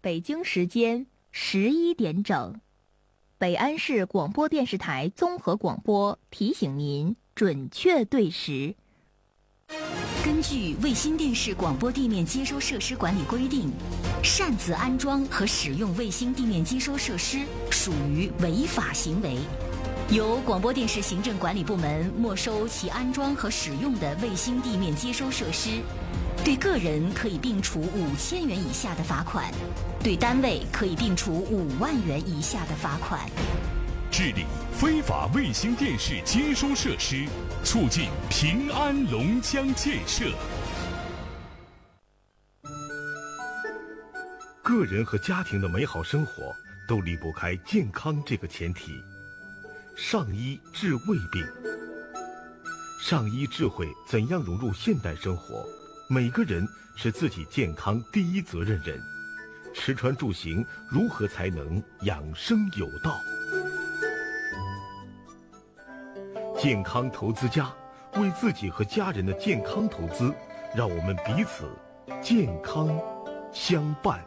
北京时间11点整，北安市广播电视台综合广播提醒您准确对时。 根据卫星电视广播地面接收设施管理规定，擅自安装和使用卫星地面接收设施属于违法行为，由广播电视行政管理部门没收其安装和使用的卫星地面接收设施，对个人可以并处5000元以下的罚款，对单位可以并处5万元以下的罚款。 治理非法卫星电视接收设施，促进平安龙江建设。 个人和家庭的美好生活都离不开健康这个前提。上医治胃病，上医智慧怎样融入现代生活？每个人是自己健康第一责任人。吃穿住行如何才能养生有道？健康投资家，为自己和家人的健康投资，让我们彼此健康相伴。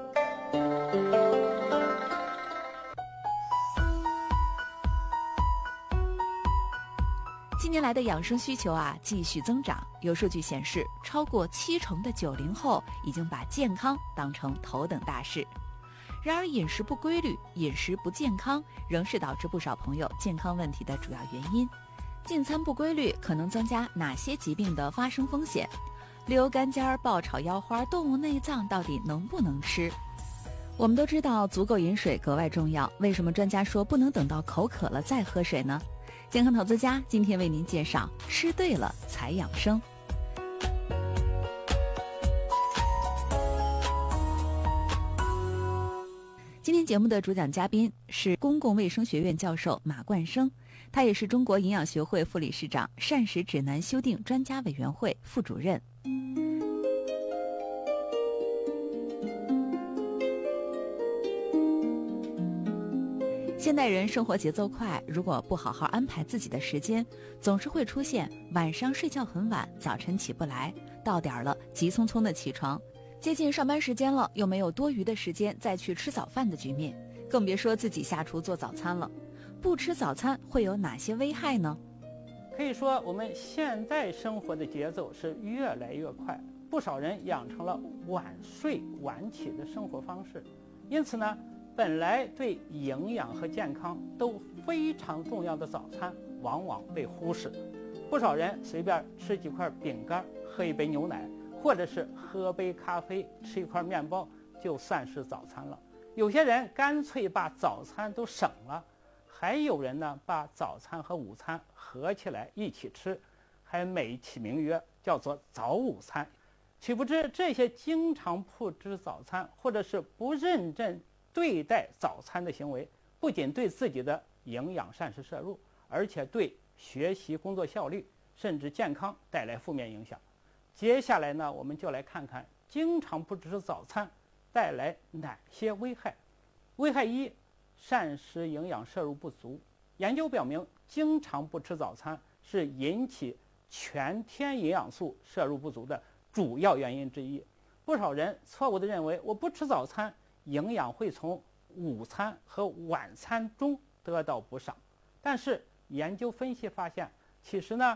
近年来的养生需求继续增长，有数据显示，超过70%的90后已经把健康当成头等大事。然而，饮食不规律、饮食不健康，仍是导致不少朋友健康问题的主要原因。进餐不规律可能增加哪些疾病的发生风险？溜干尖、爆炒腰花、动物内脏到底能不能吃？我们都知道足够饮水格外重要，为什么专家说不能等到口渴了再喝水呢？健康投资家今天为您介绍吃对了才养生。今天节目的主讲嘉宾是公共卫生学院教授马冠生，他也是中国营养学会副理事长、膳食指南修订专家委员会副主任。现代人生活节奏快，如果不好好安排自己的时间，总是会出现晚上睡觉很晚，早晨起不来，到点了急匆匆的起床，接近上班时间了，又没有多余的时间再去吃早饭的局面，更别说自己下厨做早餐了。不吃早餐会有哪些危害呢？ 可以说，我们现在生活的节奏是越来越快，不少人养成了晚睡晚起的生活方式，因此呢，本来对营养和健康都非常重要的早餐，往往被忽视。不少人随便吃几块饼干，喝一杯牛奶，或者是喝杯咖啡，吃一块面包，就算是早餐了。有些人干脆把早餐都省了，还有人呢把早餐和午餐合起来一起吃，还美其名曰叫做早午餐。岂不知这些经常不吃早餐，或者是不认真对待早餐的行为，不仅对自己的营养膳食摄入，而且对学习工作效率甚至健康带来负面影响。接下来呢，我们就来看看经常不吃早餐带来哪些危害。危害一，膳食营养摄入不足。研究表明，经常不吃早餐是引起全天营养素摄入不足的主要原因之一。不少人错误地认为，我不吃早餐，营养会从午餐和晚餐中得到补赏。但是研究分析发现，其实呢，